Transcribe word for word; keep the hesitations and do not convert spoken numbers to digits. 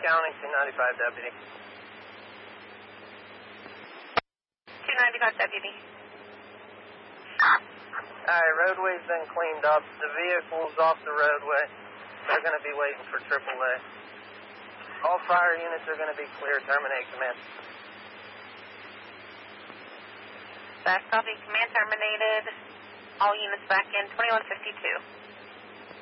County, two ninety-five deputy. two ninety-five deputy. Alright, roadway's been cleaned up. The vehicle's off the roadway. They're going to be waiting for triple A. All fire units are going to be clear. Terminate command. Back copy, command terminated. All units back in twenty-one fifty-two.